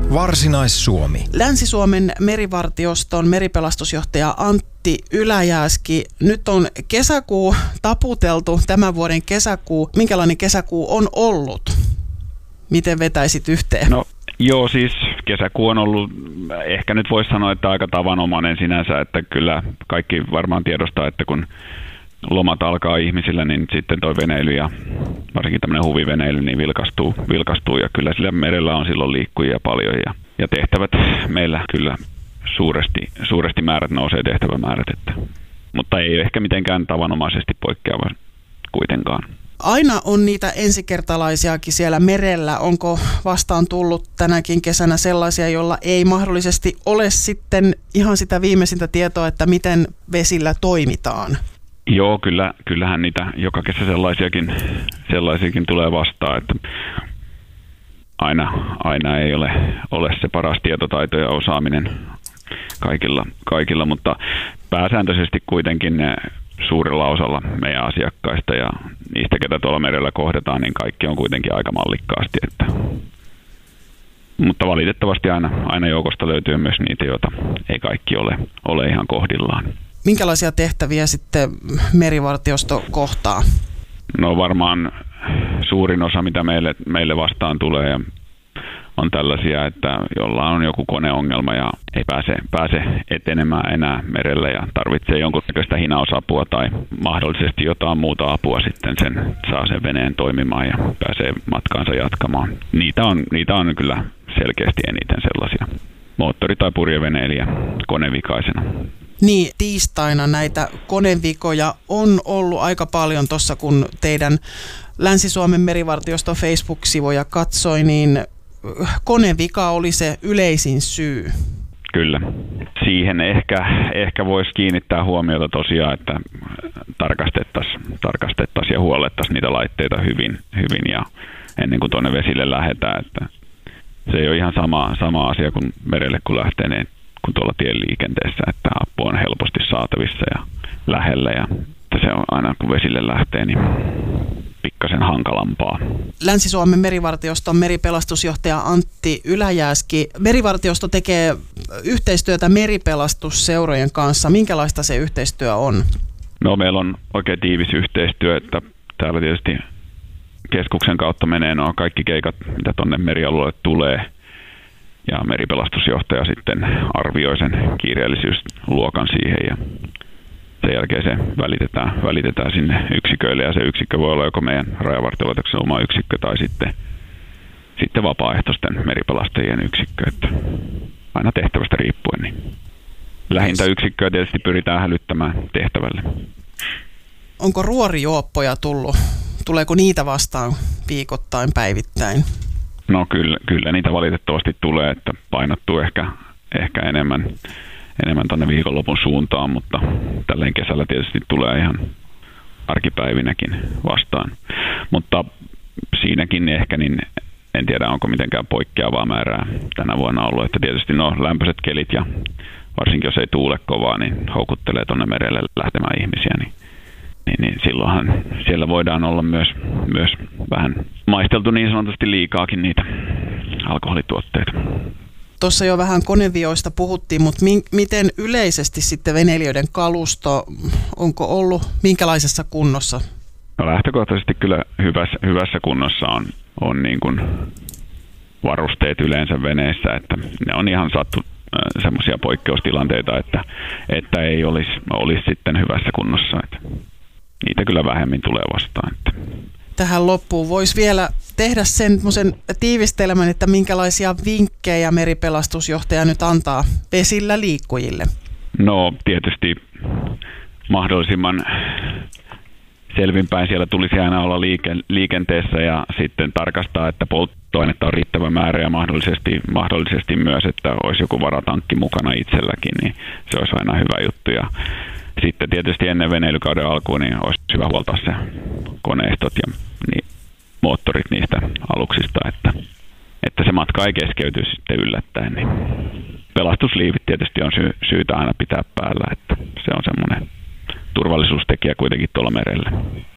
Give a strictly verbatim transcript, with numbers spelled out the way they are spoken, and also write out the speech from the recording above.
Varsinais-Suomi. Länsi-Suomen merivartioston meripelastusjohtaja Antti Yläjääski. Nyt on kesäkuu taputeltu, tämän vuoden kesäkuu. Minkälainen kesäkuu on ollut? Miten vetäisit yhteen? No joo, siis kesäkuu on ollut, ehkä nyt voisi sanoa, että aika tavanomainen sinänsä, että kyllä kaikki varmaan tiedostaa, että kun lomat alkaa ihmisillä, niin sitten toi veneily ja varsinkin tämmöinen huviveneily niin vilkastuu, vilkastuu ja kyllä sillä merellä on silloin liikkujia paljon ja, ja tehtävät meillä kyllä suuresti, suuresti määrät nousee tehtävämäärät, että, mutta ei ehkä mitenkään tavanomaisesti poikkeava kuitenkaan. Aina on niitä ensikertalaisiakin siellä merellä. Onko vastaan tullut tänäkin kesänä sellaisia, joilla ei mahdollisesti ole sitten ihan sitä viimeisintä tietoa, että miten vesillä toimitaan? Joo, kyllä, kyllähän niitä joka kesä sellaisiakin, sellaisiakin tulee vastaan, että aina, aina ei ole, ole se paras tietotaito ja osaaminen kaikilla, kaikilla, mutta pääsääntöisesti kuitenkin ne suurella osalla meidän asiakkaista ja niistä, ketä tuolla merellä kohdataan, niin kaikki on kuitenkin aika mallikkaasti. Että. Mutta valitettavasti aina, aina joukosta löytyy myös niitä, joita ei kaikki ole, ole ihan kohdillaan. Minkälaisia tehtäviä sitten merivartiosto kohtaa? No varmaan suurin osa, mitä meille, meille vastaan tulee, on tällaisia, että jolla on joku koneongelma ja ei pääse, pääse etenemään enää merelle ja tarvitsee jonkunnäköistä hinausapua tai mahdollisesti jotain muuta apua sitten sen, saa sen veneen toimimaan ja pääsee matkaansa jatkamaan. Niitä on, niitä on kyllä selkeästi eniten sellaisia. Moottori- tai purjeveneilijä konevikaisena. Niin, tiistaina näitä konevikoja on ollut aika paljon tuossa, kun teidän Länsi-Suomen merivartioston Facebook-sivuja katsoi, niin konevika oli se yleisin syy. Kyllä. Siihen ehkä, ehkä voisi kiinnittää huomiota tosiaan, että tarkastettaisiin tarkastettais ja huollettaisiin niitä laitteita hyvin, hyvin ja ennen kuin tuonne vesille lähdetään. Että se ei ole ihan sama, sama asia kuin merelle kun lähtee niin kuin tuolla tieliikenteessä, että apu on helposti saatavissa ja lähellä ja se on aina kun vesille lähtee, niin pikkasen hankalampaa. Länsi-Suomen merivartioston meripelastusjohtaja Antti Yläjääski. Merivartiosto tekee yhteistyötä meripelastusseurojen kanssa. Minkälaista se yhteistyö on? No meillä on oikein tiivis yhteistyö, että täällä tietysti keskuksen kautta menee nuo kaikki keikat, mitä tuonne merialueelle tulee. Ja meripelastusjohtaja sitten arvioi sen kiireellisyysluokan siihen ja sen jälkeen se välitetään, välitetään sinne yksiköille ja se yksikkö voi olla joko meidän rajavartiolaitoksen oma yksikkö tai sitten, sitten vapaaehtoisten meripelastajien yksikkö, että aina tehtävästä riippuen. Niin lähintä yksikköä tietysti pyritään hälyttämään tehtävälle. Onko ruorijuoppoja tullut? Tuleeko niitä vastaan viikoittain, päivittäin? No kyllä, kyllä niitä valitettavasti tulee, että painottuu ehkä, ehkä enemmän. enemmän tuonne viikonlopun suuntaan, mutta tälleen kesällä tietysti tulee ihan arkipäivinäkin vastaan. Mutta siinäkin ehkä, niin en tiedä onko mitenkään poikkeavaa määrää tänä vuonna ollut, että tietysti no lämpöiset kelit ja varsinkin jos ei tuule kovaa, niin houkuttelee tuonne merelle lähtemään ihmisiä, niin, niin, niin silloinhan siellä voidaan olla myös, myös vähän maisteltu niin sanotusti liikaakin niitä alkoholituotteita. Tuossa jo vähän konevioista puhuttiin, mutta mi- miten yleisesti sitten veneilijöiden kalusto, onko ollut minkälaisessa kunnossa? No lähtökohtaisesti kyllä hyvässä, hyvässä kunnossa on, on niin kuin varusteet yleensä veneissä, että ne on ihan sattu äh, semmoisia poikkeustilanteita, että, että ei olisi, olisi sitten hyvässä kunnossa. Että niitä kyllä vähemmin tulee vastaan. Että. Tähän loppuun voisi vielä tehdä semmoisen tiivistelmän, että minkälaisia vinkkejä meripelastusjohtaja nyt antaa vesillä liikkujille? No tietysti mahdollisimman selvinpäin siellä tulisi aina olla liike, liikenteessä ja sitten tarkastaa, että polttoainetta on riittävä määrä ja mahdollisesti, mahdollisesti myös, että olisi joku varatankki mukana itselläkin, niin se olisi aina hyvä juttu. Ja sitten tietysti ennen veneilykauden alkuun niin olisi hyvä huoltaa se koneistot ja niin, moottorit niistä aluksista, että, että se matka ei keskeyty sitten yllättäen. Niin pelastusliivit tietysti on sy- syytä aina pitää päällä, että se on semmoinen turvallisuustekijä kuitenkin tuolla merellä.